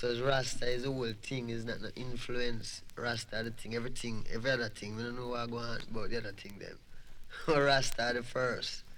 So Rasta is the whole thing, is not no influence. Rasta the thing, everything, every other thing. We don't know what going on about the other thing them. Rasta the first.